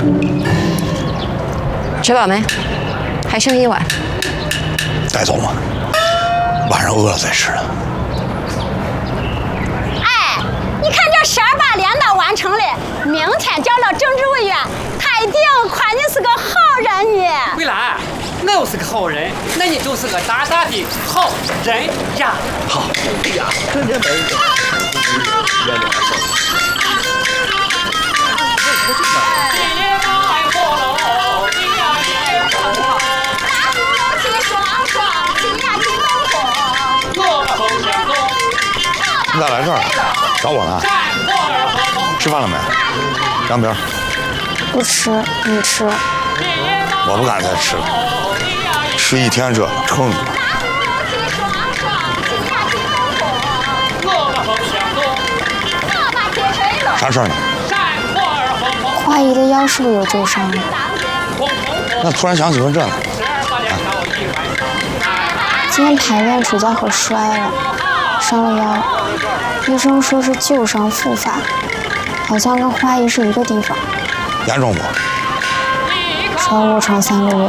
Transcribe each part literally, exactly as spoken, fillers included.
吃饱没？还剩一碗。 带走吗？晚上饿了再吃呢。 哎，你看这十二把镰刀完成了，明天叫了政治委员，他一定夸你是个好人呢。 桂兰，我又是个好人，那你就是个大大的好人呀。 好，哎呀，这这没。你咋来这儿了？找我呢？吃饭了没？杨明， 不吃，你吃。 我不敢再吃了，吃一天这撑的。啥事儿呢？ 花姨的腰是不是有旧伤？ 那突然想起问这来。 今天排练楚家河摔了，伤了腰。医生说是旧伤复发，好像跟花姨是一个地方。 严重不？ 需要卧床三个月。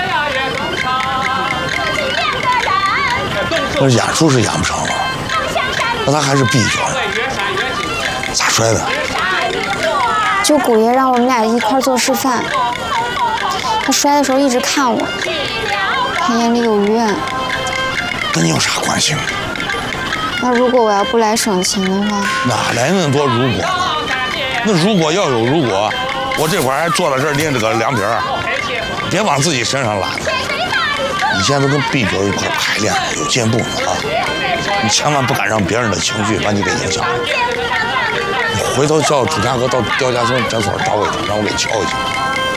那演出是演不成了，那他还是闭脚呢。咋摔的？ 就古爷让我们俩一块做示范，他摔的时候一直看我，他眼里有怨。 跟你有啥关系？ 那如果我要不来省钱的话， 哪来那么多如果？那如果要有如果，我这会儿还坐在这儿拎着个凉皮儿，别往自己身上揽。你现在都跟 B 九一块排练，有进步啊！你千万不敢让别人的情绪把你给影响。你回头叫楚家哥到刁家村诊所找我一趟，让我给敲一敲。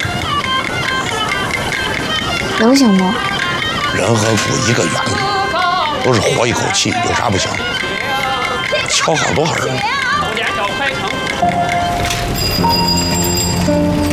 能行不？ 人和骨一个圆的，都是活一口气，有啥不行？敲好多少人？